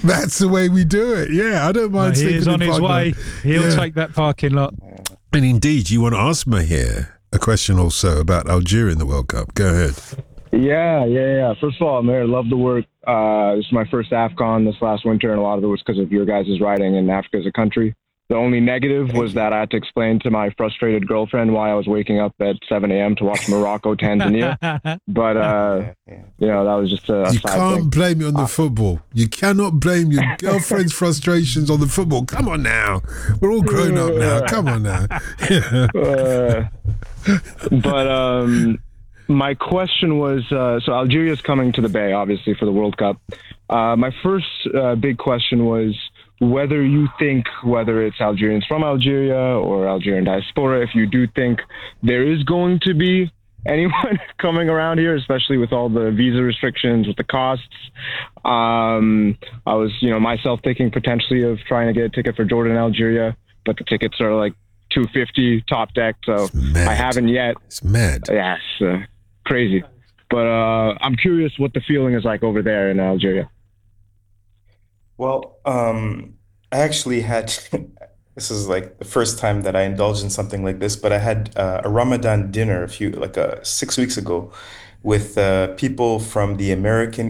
That's the way we do it. Yeah, I don't mind He sleeping is on in his parking lot. way. He'll Yeah. take that parking lot. And indeed, you want to ask Mahir a question also about Algeria in the World Cup. Go ahead. Yeah. First of all, Mayor, love the work. This is my first AFCON this last winter, and a lot of it was because of your guys' writing in Africa as a country. The only negative was that I had to explain to my frustrated girlfriend why I was waking up at 7 a.m. to watch Morocco, Tanzania. But, that was just a You side can't thing. blame it on the football. You cannot blame your girlfriend's frustrations on the football. Come on now. We're all grown up now. Come on now. My question was, so Algeria's coming to the Bay, obviously, for the World Cup. My first big question was whether you think, whether it's Algerians from Algeria or Algerian diaspora, if you do think there is going to be anyone coming around here, especially with all the visa restrictions, with the costs. I was, myself thinking potentially of trying to get a ticket for Jordan, Algeria, but the tickets are like $250 top deck, so I haven't yet. It's mad. Yeah, it's crazy. But I'm curious what the feeling is like over there in Algeria. Well, I actually had, this is like the first time that I indulged in something like this, but I had a Ramadan dinner 6 weeks ago with people from the American